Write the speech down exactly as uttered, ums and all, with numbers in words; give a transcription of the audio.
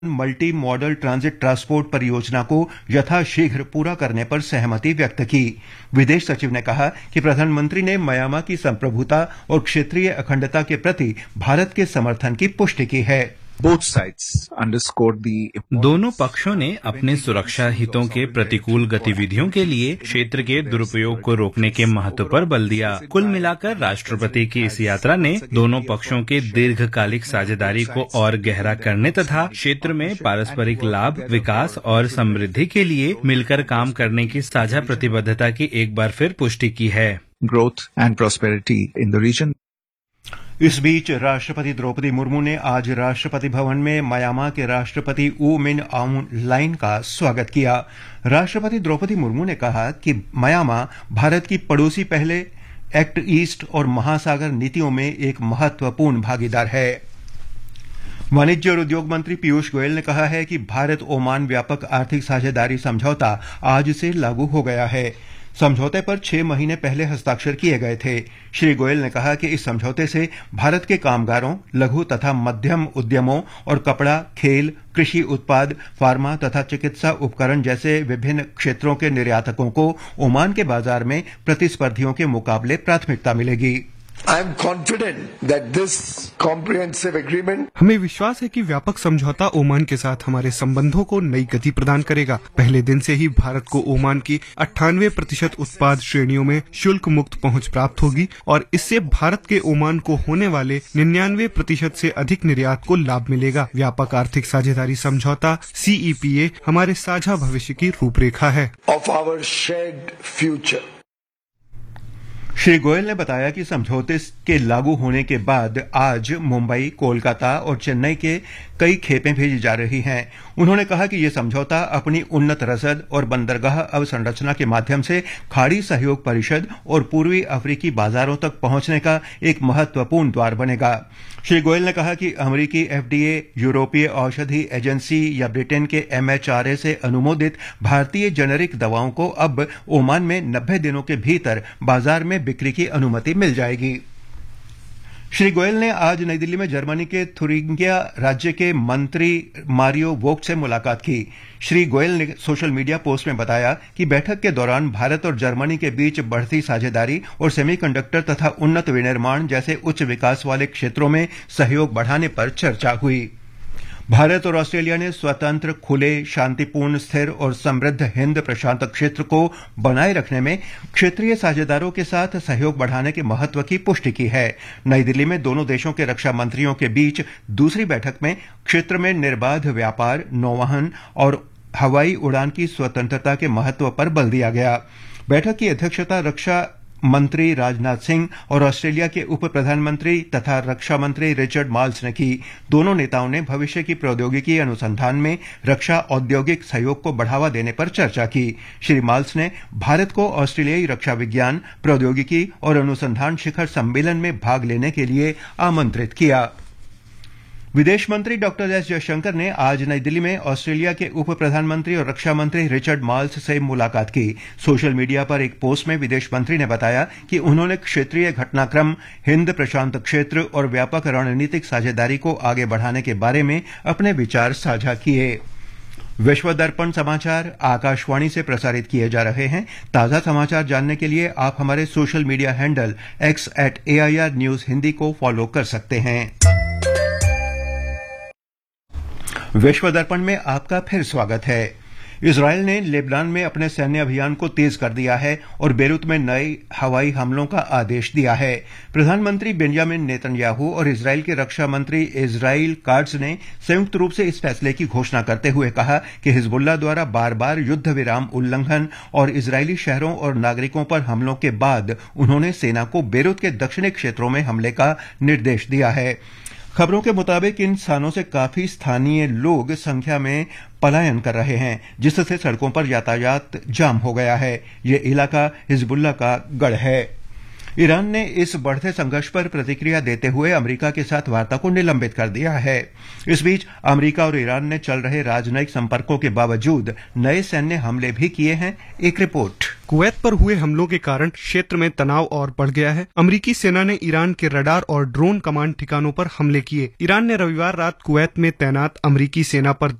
Multi modal transit transport परियोजना को यथाशीघ्र पूरा करने पर सहमति व्यक्त की। विदेश सचिव ने कहा कि प्रधानमंत्री ने म्यांमार की संप्रभुता और क्षेत्रीय अखंडता के प्रति भारत के समर्थन की पुष्टि की है। दोनों पक्षों ने अपने सुरक्षा हितों के प्रतिकूल गतिविधियों के लिए क्षेत्र के दुरुपयोग को रोकने के महत्व पर बल दिया। कुल मिलाकर राष्ट्रपति की इस यात्रा ने दोनों पक्षों के दीर्घकालिक साझेदारी को और गहरा करने तथा क्षेत्र में पारस्परिक लाभ, विकास और समृद्धि के लिए मिलकर काम करने की साझा प्रतिबद्धता की एक बार फिर पुष्टि की है। Growth and prosperity in the reason. इस बीच राष्ट्रपति द्रौपदी मुर्मू ने आज राष्ट्रपति भवन में म्यांमार के राष्ट्रपति ऊ मिन आउंग लाइन का स्वागत किया। राष्ट्रपति द्रौपदी मुर्मू ने कहा कि म्यांमार भारत की पड़ोसी पहले, एक्ट ईस्ट और महासागर नीतियों में एक महत्वपूर्ण भागीदार है। वाणिज्य और उद्योग मंत्री पीयूष गोयल ने कहा है कि भारत ओमान व्यापक आर्थिक साझेदारी समझौता आज से लागू हो गया है। समझौते पर छह महीने पहले हस्ताक्षर किए गए थे। श्री गोयल ने कहा कि इस समझौते से भारत के कामगारों, लघु तथा मध्यम उद्यमों और कपड़ा, खेल, कृषि उत्पाद, फार्मा तथा चिकित्सा उपकरण जैसे विभिन्न क्षेत्रों के निर्यातकों को ओमान के बाजार में प्रतिस्पर्धियों के मुकाबले प्राथमिकता मिलेगी। I am confident that this comprehensive agreement हमें विश्वास है कि व्यापक समझौता ओमान के साथ हमारे संबंधों को नई गति प्रदान करेगा। पहले दिन से ही भारत को ओमान की अट्ठानवे प्रतिशत उत्पाद श्रेणियों में शुल्क मुक्त पहुंच प्राप्त होगी और इससे भारत के ओमान को होने वाले निन्यानवे प्रतिशत से अधिक निर्यात को लाभ मिलेगा। व्यापक आर्थिक साझेदारी समझौता सी ई पी ए हमारे साझा भविष्य की रूपरेखा है। of our shared future. Shri Goyal ने बताया कि समझौते के लागू होने के बाद आज मुंबई, कोलकाता और चेन्नई के कई खेपें भेजी जा रही हैं। उन्होंने कहा कि यह समझौता अपनी उन्नत रसद और बंदरगाह अवसंरचना के माध्यम से खाड़ी सहयोग परिषद और पूर्वी अफ्रीकी बाजारों तक पहुंचने का एक महत्वपूर्ण द्वार बनेगा। श्री गोयल ने कहा कि अमेरिकी एफ डी ए, यूरोपीय औषधि एजेंसी या ब्रिटेन के एम एच आर ए से अनुमोदित भारतीय जेनेरिक दवाओं को अब ओमान में नब्बे दिनों के भीतर बाजार में बिक्री की अनुमति मिल जाएगी। श्री गोयल ने आज नई दिल्ली में जर्मनी के थुरिंगिया राज्य के मंत्री मारियो वोग्ट से मुलाकात की। श्री गोयल ने सोशल मीडिया पोस्ट में बताया कि बैठक के दौरान भारत और जर्मनी के बीच बढ़ती साझेदारी और सेमीकंडक्टर तथा उन्नत विनिर्माण जैसे उच्च विकास वाले क्षेत्रों में सहयोग बढ़ाने पर चर्चा हुई। भारत और ऑस्ट्रेलिया ने स्वतंत्र, खुले, शांतिपूर्ण, स्थिर और समृद्ध हिंद प्रशांत क्षेत्र को बनाए रखने में क्षेत्रीय साझेदारों के साथ सहयोग बढ़ाने के महत्व की पुष्टि की है। नई दिल्ली में दोनों देशों के रक्षा मंत्रियों के बीच दूसरी बैठक में क्षेत्र में निर्बाध व्यापार, नौवहन और हवाई उड़ान की स्वतंत्रता के महत्व पर बल दिया गया। बैठक की अध्यक्षता रक्षा मंत्री राजनाथ सिंह और ऑस्ट्रेलिया के उप प्रधानमंत्री तथा रक्षा मंत्री रिचर्ड माल्स ने की। दोनों नेताओं ने भविष्य की प्रौद्योगिकी अनुसंधान में रक्षा औद्योगिक सहयोग को बढ़ावा देने पर चर्चा की। श्री माल्स ने भारत को ऑस्ट्रेलियाई रक्षा विज्ञान, प्रौद्योगिकी और अनुसंधान शिखर सम्मेलन में भाग लेने के लिए आमंत्रित किया। विदेश मंत्री डॉक्टर एस जयशंकर ने आज नई दिल्ली में ऑस्ट्रेलिया के उप प्रधानमंत्री और रक्षा मंत्री रिचर्ड माल्स से मुलाकात की। सोशल मीडिया पर एक पोस्ट में विदेश मंत्री ने बताया कि उन्होंने क्षेत्रीय घटनाक्रम, हिंद प्रशांत क्षेत्र और व्यापक रणनीतिक साझेदारी को आगे बढ़ाने के बारे में अपने विचार साझा किए। विश्व दर्पण समाचार आकाशवाणी से प्रसारित किए जा रहे हैं। ताजा समाचार जानने के लिए आप हमारे social media handle x eight A I R news Hindi को फॉलो कर सकते हैं। विश्व दर्पण में आपका फिर स्वागत है। इजरायल ने लेबनान में अपने सैन्य अभियान को तेज कर दिया है और बेरूत में नए हवाई हमलों का आदेश दिया है। प्रधानमंत्री बेंजामिन नेतन्याहू और इजरायल के रक्षा मंत्री इजराइल काट्ज ने संयुक्त रूप से इस फैसले की घोषणा करते हुए कहा कि हिजबुल्लाह द्वारा बार बार युद्ध विराम उल्लंघन और इजरायली शहरों और नागरिकों पर हमलों के बाद उन्होंने सेना को बेरूत के दक्षिणी क्षेत्रों में हमले का निर्देश दिया है। खबरों के मुताबिक इन स्थानों से काफी स्थानीय लोग संख्या में पलायन कर रहे हैं, जिससे सड़कों पर यातायात जाम हो गया है। ये इलाका हिजबुल्लाह का गढ़ है। ईरान ने इस बढ़ते संघर्ष पर प्रतिक्रिया देते हुए अमेरिका के साथ वार्ता को निलंबित कर दिया है। इस बीच अमेरिका और ईरान ने चल रहे राजनयिक संपर्कों के बावजूद नए सैन्य हमले भी किए हैं। एक रिपोर्ट। कुवैत पर हुए हमलों के कारण क्षेत्र में तनाव और बढ़ गया है। अमेरिकी सेना ने ईरान के रडार और ड्रोन कमांड ठिकानों पर हमले किए। ईरान ने रविवार रात कुवैत में तैनात अमेरिकी सेना पर